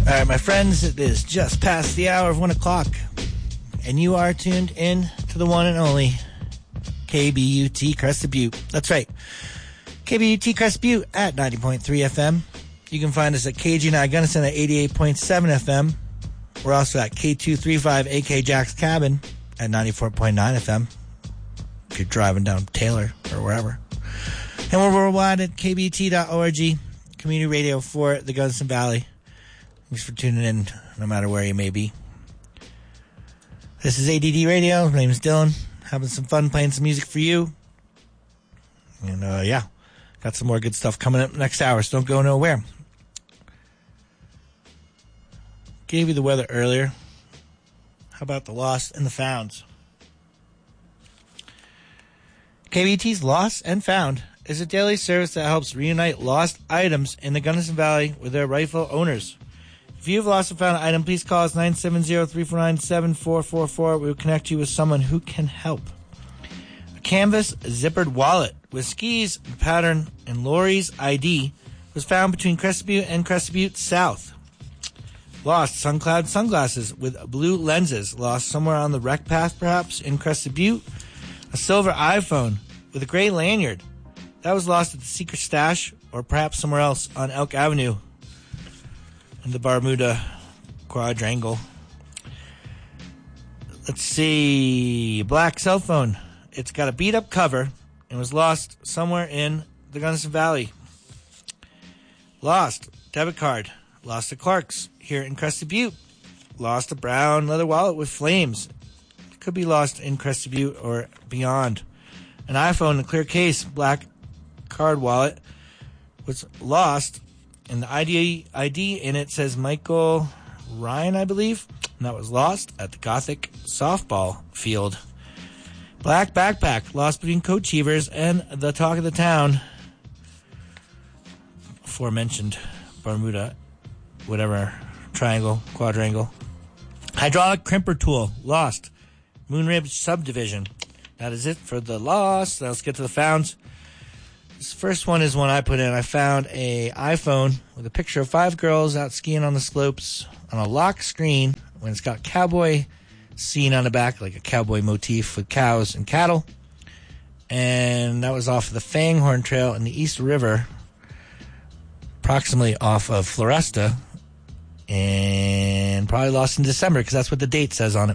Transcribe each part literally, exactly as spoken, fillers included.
All right, my friends, it is just past the hour of one o'clock, and you are tuned in to the one and only K B U T Crested Butte. That's right, K B U T Crested Butte at ninety point three F M. You can find us at K G nine Gunnison at eighty-eight point seven F M. We're also at K two thirty-five A K Jack's Cabin at ninety-four point nine F M. If you're driving down Taylor or wherever. And we're worldwide at K B T dot org, community radio for the Gunnison Valley. Thanks for tuning in, no matter where you may be. This is A D D Radio. My name is Dylan. Having some fun playing some music for you. And, uh, yeah, got some more good stuff coming up next hour, so don't go nowhere. Gave you the weather earlier. How about the lost and the founds? K B T's Lost and Found is a daily service that helps reunite lost items in the Gunnison Valley with their rightful owners. If you have lost or found an item, please call us nine seven zero, three four nine, seven four four four. We will connect you with someone who can help. A canvas zippered wallet with skis, pattern, and Lori's I D was found between Crested Butte and Crested Butte South. Lost SunCloud sunglasses with blue lenses, lost somewhere on the rec path perhaps in Crested Butte. A silver iPhone with a gray lanyard that was lost at the Secret Stash or perhaps somewhere else on Elk Avenue in the Bermuda Quadrangle. Let's see. Black cell phone. It's got a beat-up cover and was lost somewhere in the Gunnison Valley. Lost debit card. Lost at Clark's here in Crested Butte. Lost a brown leather wallet with flames. It could be lost in Crested Butte or beyond. An iPhone in a clear case, black card wallet, was lost. And the I D, I D in it says Michael Ryan, I believe. And that was lost at the Gothic softball field. Black backpack lost between Coach Cheevers and the talk of the town. Aforementioned Bermuda, whatever, triangle, quadrangle. Hydraulic crimper tool lost. Moonrib subdivision. That is it for the lost. Now let's get to the founds. This first one is one I put in. I found a iPhone with a picture of five girls out skiing on the slopes on a lock screen when it's got cowboy scene on the back, like a cowboy motif with cows and cattle. And that was off of the Fanghorn Trail in the East River, approximately off of Floresta, and probably lost in December because that's what the date says on it.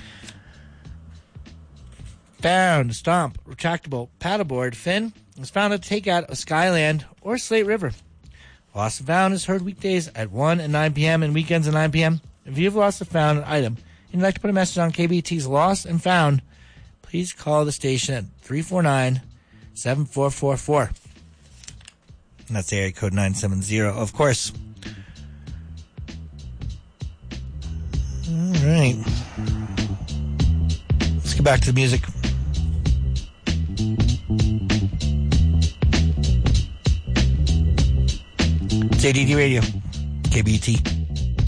Found, Stomp, retractable paddleboard fin was found at takeout of Skyland or Slate River. Lost and found is heard weekdays at one and nine p.m. and weekends at nine p.m. If you've lost or found an item and you'd like to put a message on K B T's Lost and Found, please call the station at three four nine, seven four four four. And that's area code nine seven zero, of course. All right. Let's get back to the music. It's A D D Radio, K B T.